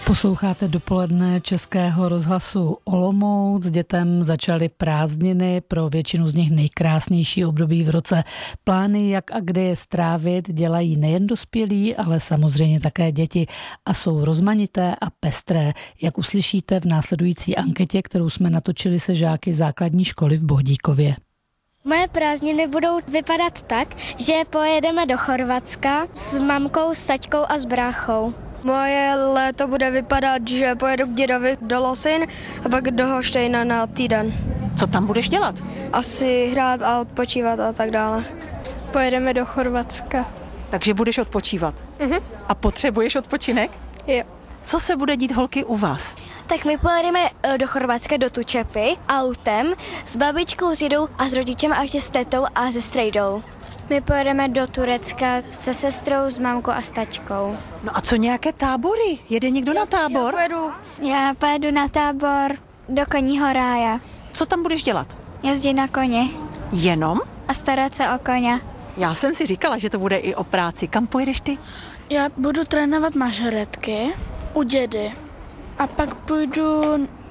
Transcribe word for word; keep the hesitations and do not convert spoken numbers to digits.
Posloucháte dopoledne Českého rozhlasu Olomouc. Dětem začaly prázdniny, pro většinu z nich nejkrásnější období v roce. Plány, jak a kde je strávit, dělají nejen dospělí, ale samozřejmě také děti a jsou rozmanité a pestré, jak uslyšíte v následující anketě, kterou jsme natočili se žáky základní školy v Bohdíkově. Moje prázdniny budou vypadat tak, že pojedeme do Chorvatska s mamkou, s taťkou a s bráchou. Moje léto bude vypadat, že pojedu k dědovi do Losin a pak do Holštejna na týden. Co tam budeš dělat? Asi hrát a odpočívat a tak dále. Pojedeme do Chorvatska. Takže budeš odpočívat. Mhm. A potřebuješ odpočinek? Jo. Co se bude dít, holky, u vás? Tak my pojedeme do Chorvatska do Tučepy autem s babičkou, s dědou a s rodičem a ještě s tetou a se strejdou. My pojedeme do Turecka se sestrou, s mamkou a s taťkou. No a co nějaké tábory? Jede někdo na tábor? Já pojedu. Já pojedu na tábor do Koního rája. Co tam budeš dělat? Jezdit na koně Jenom? a starat se o koně. Já jsem si říkala, že to bude i o práci. Kam pojedeš ty? Já budu trénovat mažoretky u dědy. A pak půjdu